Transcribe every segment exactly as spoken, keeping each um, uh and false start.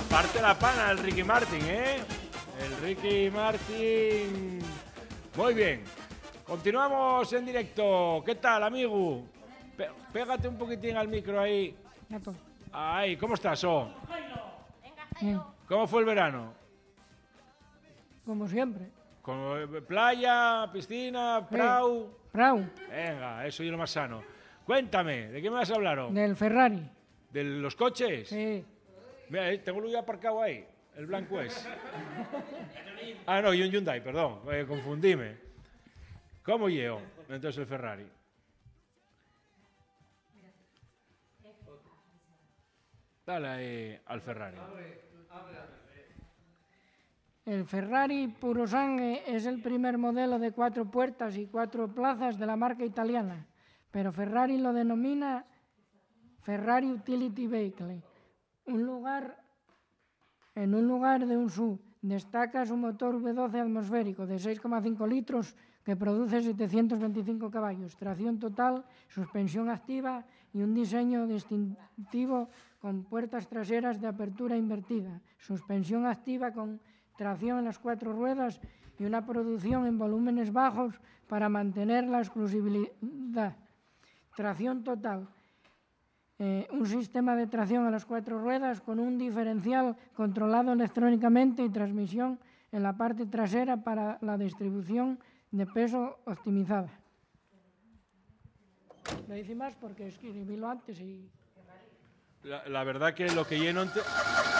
Parte la pana el Ricky Martin, ¿eh? El Ricky Martin. Muy bien. Continuamos en directo. ¿Qué tal, amigo? P- pégate un poquitín al micro ahí. Ahí, ¿cómo estás, oh? Bien, ¿Cómo fue el verano? como siempre. ¿Con eh, playa, piscina, prau? Bravo, Venga, eso es lo más sano. Cuéntame, ¿de qué me vas a hablar? Oh? del Ferrari. ¿De los coches? Sí. Mira, eh, tengo ya aparcado ahí. El blanco es. Ah, no, y un Hyundai, perdón. Eh, confundíme. ¿Cómo llevo entonces el Ferrari? Dale ahí al Ferrari. El Ferrari Puro Sangue es el primer modelo de cuatro puertas y cuatro plazas de la marca italiana, pero Ferrari lo denomina Ferrari Utility Vehicle. Un lugar, en un lugar de un S U V destaca su motor V doce atmosférico de seis coma cinco litros que produce setecientos veinticinco caballos, tracción total, suspensión activa y un diseño distintivo con puertas traseras de apertura invertida, suspensión activa con tracción en las cuatro ruedas y una producción en volúmenes bajos para mantener la exclusividad. Tracción total. Eh, un sistema de tracción a las cuatro ruedas con un diferencial controlado electrónicamente y transmisión en la parte trasera para la distribución de peso optimizada. Lo hice más porque escribílo antes y... La, la verdad que lo que lleno... Ente...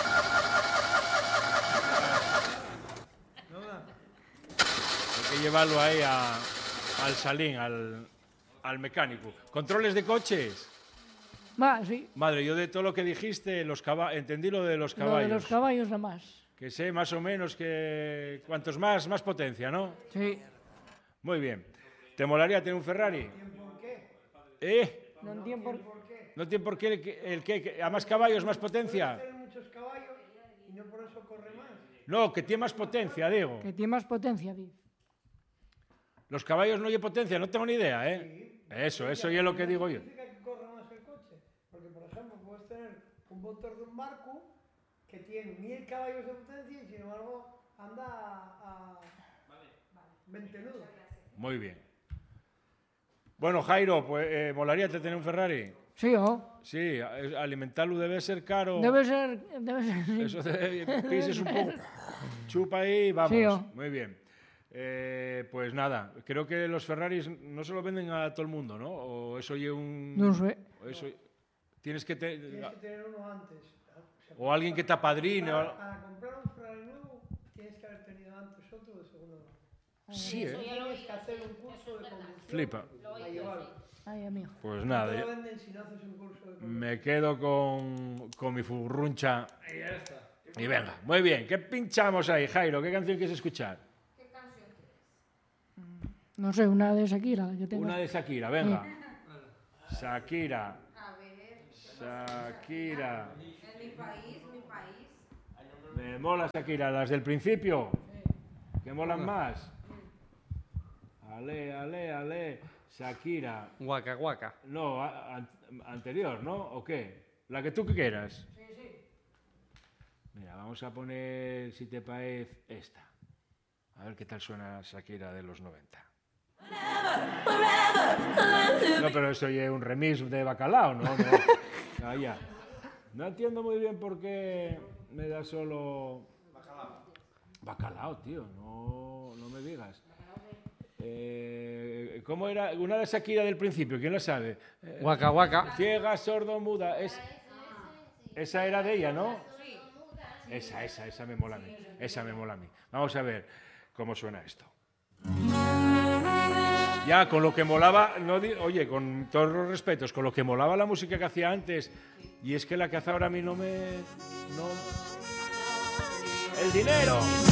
Hay que llevarlo ahí a, al salín, al, al mecánico. ¿Controles de coches? Va, sí. Madre, yo de todo lo que dijiste, los caba... entendí lo de los Lo caballos. de los caballos nada más. Que sé más o menos que cuantos más, más potencia, ¿no? Sí. Muy bien. ¿Te molaría tener un Ferrari? ¿Eh? No entiendo por... ¿No tiene por qué el que, el que, que a más caballos, más potencia? Tiene muchos caballos y no por eso corre más. No, que tiene más potencia, digo. Que tiene más potencia, dice. Los caballos no hay potencia, no tengo ni idea, ¿eh? Sí. Eso, eso ya es lo que digo yo. Significa que corra más el coche. Porque, por ejemplo, puedes tener un motor de un barco que tiene mil caballos de potencia y, sin embargo, anda a, a veinte nudos. Muy bien. Bueno, Jairo, pues eh, molaría te tener un Ferrari. Sí, ¿o? Sí, a- alimentarlo debe ser caro. Debe ser... Debe ser sí. Eso debe, pises un poco. Chupa ahí, vamos. Sí, ¿o? Muy bien. Eh, pues nada, creo que los Ferraris no se lo venden a todo el mundo, ¿no? O eso oye un... No sé. o eso, tienes que... Te, Tienes que tener uno antes. o alguien que te apadrine. Para, O... para comprar un Ferrari nuevo, tienes que haber tenido antes otro de segunda mano. Sí, ¿eh? Tienes que hacer un curso de conducción. Flipa. Para llevarlo. Ay, amigo. Pues No nada, te ya- lo venden si no haces un curso de conducción. me quedo con, con mi furruncha. Y venga, muy bien. ¿Qué pinchamos ahí, Jairo? ¿Qué canción quieres escuchar? No sé, una de Shakira. La que tengo. Una de Shakira, venga. Shakira. Shakira. En mi país, mi país. Me mola Shakira, las del principio. ¿Qué molan más? Ale, ale, ale. Shakira. Guaca, guaca. No, a- an- anterior, ¿no? ¿O qué? La que tú quieras. Sí, sí. Mira, vamos a poner, si te parece, esta. A ver qué tal suena Shakira de los noventa. No, pero eso ya es un remix de Bacalao, ¿no? No, ah, ya. No entiendo muy bien por qué me da solo... Bacalao. Bacalao, tío, no, no me digas. Eh, ¿Cómo era? Una de Shakira del principio, ¿quién la sabe? Eh, Guaca, guaca. Ciega, sordo, muda. Es, esa era de ella, ¿no? Esa, esa, esa me mola a mí. Esa me mola a mí. Vamos a ver cómo suena esto. Ya, con lo que molaba, no di- oye, con todos los respetos, con lo que molaba la música que hacía antes, y es que la que hace ahora a mí no me... No... ¡El dinero!